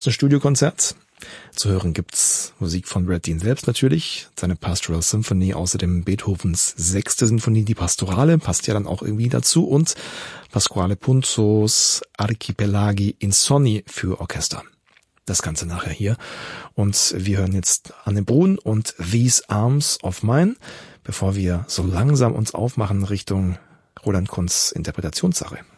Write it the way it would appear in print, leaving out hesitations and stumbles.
Das ist ein Studiokonzert. Zu hören gibt's Musik von Brad Dean selbst natürlich, seine Pastoral Symphony, außerdem Beethovens 6. Sinfonie, die Pastorale, passt ja dann auch irgendwie dazu, und Pasquale Punzos Archipelagi Insonni für Orchester. Das Ganze nachher hier. Und wir hören jetzt Anne Brun und These Arms of Mine, bevor wir so langsam uns aufmachen Richtung Roland Kunz Interpretationssache.